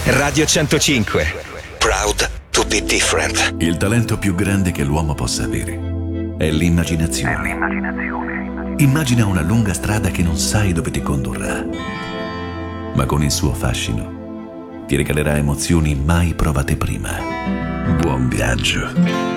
Radio 105. Proud to be different. Il talento più grande che l'uomo possa avere è l'immaginazione. Immagina una lunga strada che non sai dove ti condurrà, ma con il suo fascino ti regalerà emozioni mai provate prima. Buon viaggio.